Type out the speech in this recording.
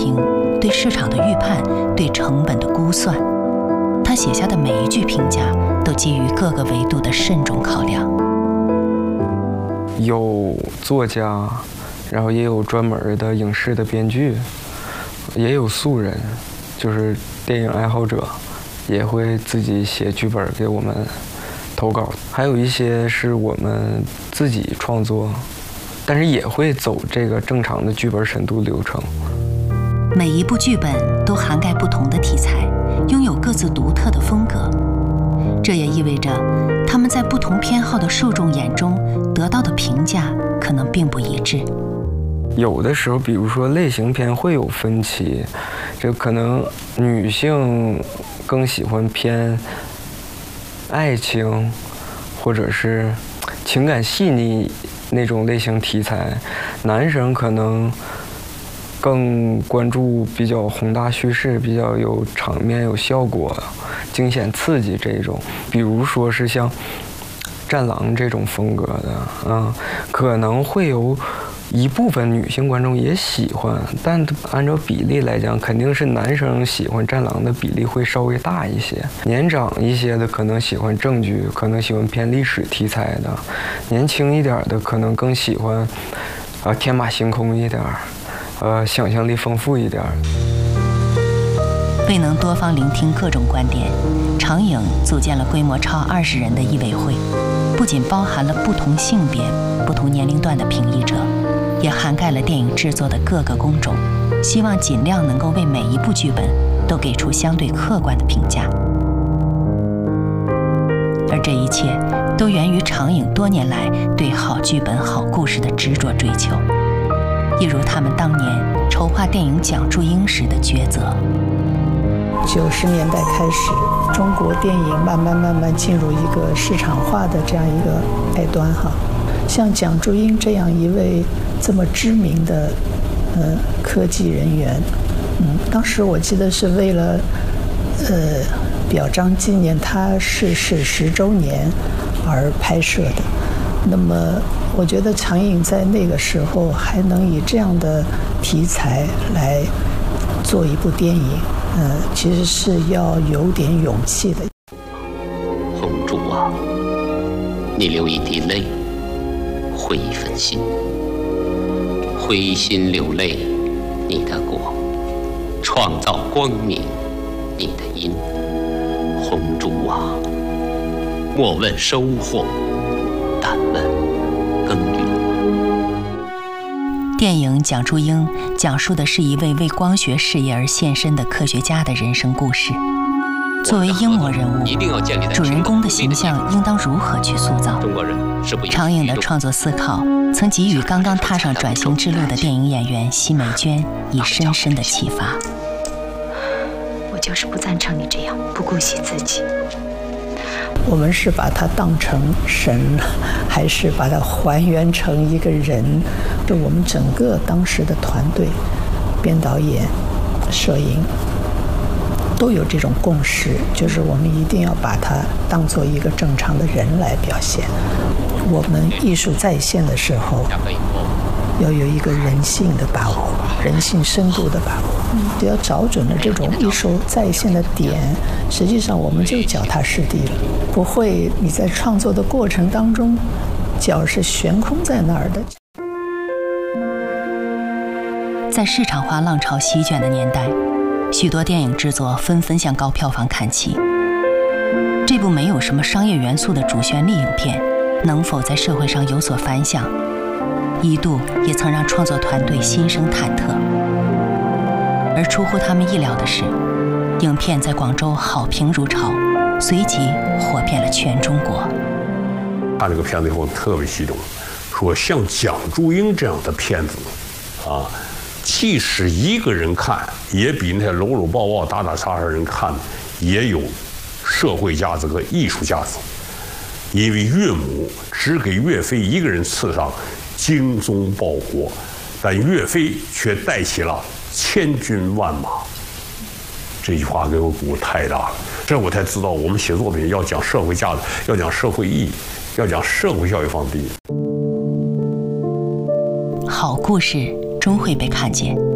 评、对市场的预判、对成本的估算。他写下的每一句评价都基于各个维度的慎重考量。 有作家，然后也有专门的影视的编剧，也有素人，就是电影爱好者，也会自己写剧本给我们投稿。还有一些是我们自己创作，但是也会走这个正常的剧本审读流程。 每一部剧本都涵盖不同的题材，拥有各自独特的风格。这也意味着他们在不同偏好的受众眼中得到的评价可能并不一致。 有的时候，比如说类型片会有分歧，这可能女性更喜欢偏爱情或者是情感细腻那种类型题材，男生可能更关注比较宏大叙事、比较有场面、有效果、惊险刺激这种。比如说是像《战狼》这种风格的，可能会有一部分女性观众也喜欢，但按照比例来讲，肯定是男生喜欢《战狼》的比例会稍微大一些。年长一些的可能喜欢正剧，可能喜欢偏历史题材的；年轻一点的可能更喜欢天马行空一点，想象力丰富一点。 为能多方聆听各种观点，长影组建了规模超20人的艺委会，不仅包含了不同性别、不同年龄段的评议者，也涵盖了电影制作的各个工种，希望尽量能够为每一部剧本都给出相对客观的评价。而这一切都源于长影多年来对好剧本、好故事的执着追求，一如他们当年筹划电影《蒋祝英》时的抉择。 90年代开始，中国电影慢慢进入一个市场化的这样一个开端哈。像蒋祝英这样一位这么知名的科技人员，当时我记得是为了表彰纪念他逝世10周年而拍摄的。那么我觉得长影在那个时候还能以这样的题材来做一部电影，其实是要有点勇气的。 红烛啊，你流一滴泪，灰一份心，灰心流泪，你的果，创造光明，你的因。红烛啊，莫问收获，但问耕耘。 电影《蒋祝英》讲述的是一位为光学事业而献身的科学家的人生故事。作为英模人物，主人公的形象应当如何去塑造？长影的创作思考曾给予刚刚踏上转型之路的电影演员奚美娟以深深的启发。 我就是不赞成你这样不顾惜自己。 我们是把它当成神，还是把它还原成一个人？就我们整个当时的团队，编导演、摄影都有这种共识，就是我们一定要把它当作一个正常的人来表现。我们艺术再现的时候，要有一个人性的把握，人性深度的把握。只要找准了这种艺术再现的点，实际上我们就脚踏实地了，不会你在创作的过程当中，脚是悬空在那儿的。 在市场化浪潮席卷的年代，许多电影制作纷纷向高票房看齐。这部没有什么商业元素的主旋律影片，能否在社会上有所反响，一度也曾让创作团队心生忐忑。而出乎他们意料的是，影片在广州好评如潮，随即火遍了全中国。 看这个片子以后特别激动，说像蒋祝英这样的片子即使一个人看，也比那些搂搂抱抱、打打杀杀人看也有社会价值和艺术价值。因为岳母只给岳飞一个人赐上精忠报国，但岳飞却带起了千军万马。这句话给我鼓舞太大了，这我才知道我们写作品要讲社会价值，要讲社会意义，要讲社会教育放第一。 好故事终会被看见，